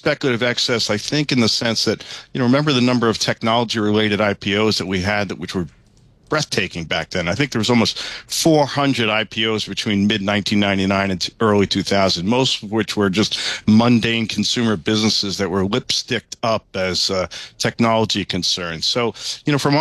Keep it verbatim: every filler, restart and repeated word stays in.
speculative excess, I think, in the sense that, you know, remember the number of technology-related I P Os that we had, that which were breathtaking back then. I think there was almost four hundred I P Os between mid nineteen ninety-nine and early two thousand, most of which were just mundane consumer businesses that were lipsticked up as uh, technology concerns. So, you know, from